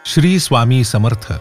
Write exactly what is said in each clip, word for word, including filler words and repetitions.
श्री स्वामी समर्थ.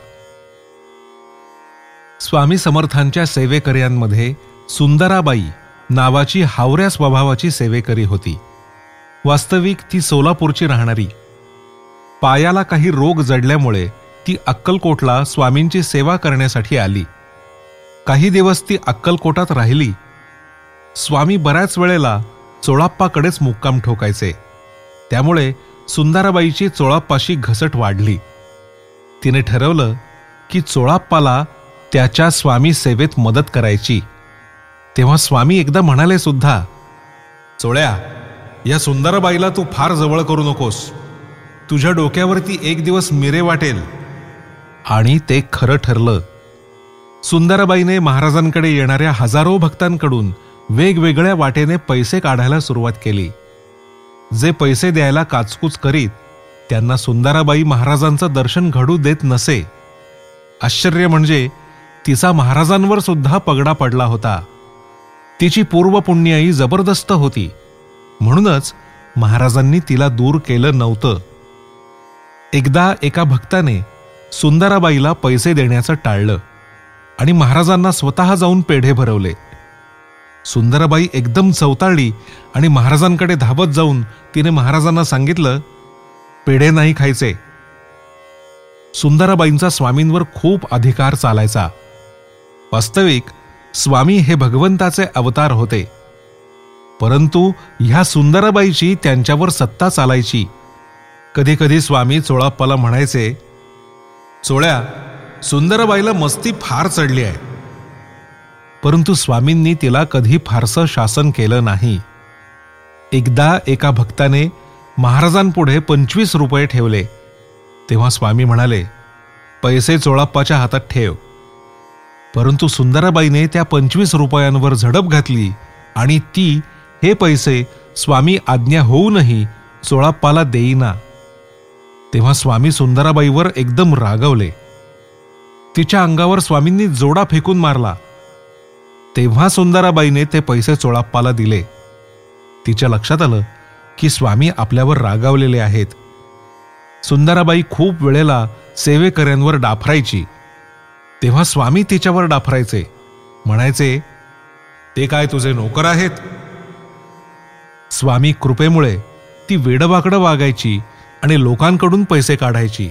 स्वामी समर्थांच्या सेवेकऱ्यांमध्ये सुंदराबाई नावाची हावऱ्या स्वभावाची सेवेकरी होती. वास्तविक ती सोलापूरची राहणारी. पायाला काही रोग जडल्यामुळे ती अक्कलकोटला स्वामींची सेवा करण्यासाठी आली. काही दिवस ती अक्कलकोटात राहिली. स्वामी बऱ्याच वेळेला चोळाप्पाकडेच मुक्काम ठोकायचे. त्यामुळे सुंदराबाईची चोळाप्पाशी घसट वाढली. तिने ठरवलं की चोळाप्पाला त्याच्या स्वामी सेवेत मदत करायची. तेव्हा स्वामी एकदा म्हणाले सुद्धा, चोळ्या, या सुंदराबाईला तू फार जवळ करू नकोस. तुझ्या डोक्यावरती एक दिवस मिरे वाटेल. आणि ते खरं ठरलं. सुंदराबाईने महाराजांकडे येणाऱ्या हजारो भक्तांकडून वेगवेगळ्या वाटेने पैसे काढायला सुरुवात केली. जे पैसे द्यायला काचकूच करीत त्यांना सुंदराबाई महाराजांचं दर्शन घडू देत नसे. आश्चर्य म्हणजे तिचा महाराजांवर सुद्धा पगडा पडला होता. तिची पूर्वपुण्याई जबरदस्त होती. म्हणूनच महाराजांनी तिला दूर केलं नव्हतं. एकदा एका भक्ताने सुंदराबाईला पैसे देण्याचं टाळलं आणि महाराजांना स्वतः जाऊन पेढे भरवले. सुंदराबाई एकदम चवताळली आणि महाराजांकडे धावत जाऊन तिने महाराजांना सांगितलं, पेढे नाही खायचे. सुंदराबाईंचा स्वामींवर खूप अधिकार चालायचा. वास्तविक स्वामी हे भगवंताचे अवतार होते. परंतु ह्या सुंदराबाईची त्यांच्यावर सत्ता चालायची. कधी कधी स्वामी चोळाप्पाला म्हणायचे, चोळ्या, सुंदराबाईला मस्ती फार चढली आहे. परंतु स्वामींनी तिला कधी फारसं शासन केलं नाही. एकदा एका भक्ताने महाराजांपुढे पंचवीस रुपये ठेवले. तेव्हा स्वामी म्हणाले, पैसे चोळाप्पाच्या हातात ठेव. परंतु सुंदराबाईने त्या पंचवीस रुपयांवर झडप घातली आणि ती हे पैसे स्वामी आज्ञा होऊनही चोळाप्पाला देईना. तेव्हा स्वामी सुंदराबाईवर एकदम रागवले. तिच्या अंगावर स्वामींनी जोडा फेकून मारला. तेव्हा सुंदराबाईने ते पैसे चोळाप्पाला दिले. तिच्या लक्षात आलं की स्वामी आपल्यावर रागावलेले आहेत. सुंदराबाई खूप वेळेला सेवेकऱ्यांवर डाफरायची. तेव्हा स्वामी तिच्यावर डाफरायचे. म्हणायचे, ते काय तुझे नोकर आहेत? स्वामी कृपेमुळे ती वेडवाकडं वागायची आणि लोकांकडून पैसे काढायची.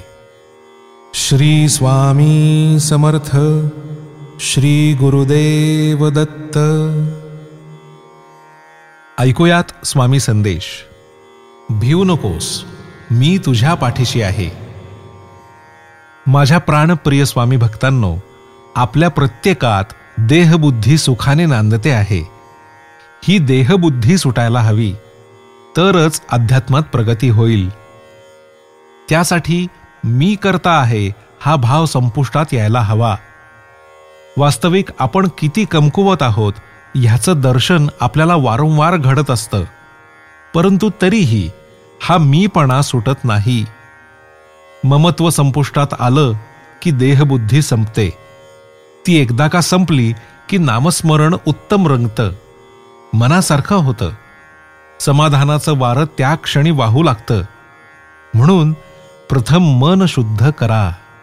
श्री स्वामी समर्थ. श्री गुरुदेव दत्त. ऐकूयात स्वामी संदेश. भिवू नकोस, मी तुझ्या पाठीशी आहे. माझ्या प्राणप्रिय स्वामी भक्तांनो, आपल्या प्रत्येकात देहबुद्धी सुखाने नांदते आहे. ही देहबुद्धी सुटायला हवी, तरच अध्यात्मात प्रगती होईल. त्यासाठी मी करता आहे हा भाव संपुष्टात यायला हवा. वास्तविक आपण किती कमकुवत आहोत ह्याचं दर्शन आपल्याला वारंवार घडत असतं. परंतु तरीही हा मीपणा सुटत नाही. ममत्व संपुष्टात आलं की देहबुद्धी संपते. ती एकदा का संपली की नामस्मरण उत्तम रंगतं, मनासारखं होतं. समाधानाचं वारं त्या क्षणी वाहू लागतं. म्हणून प्रथम मन शुद्ध करा.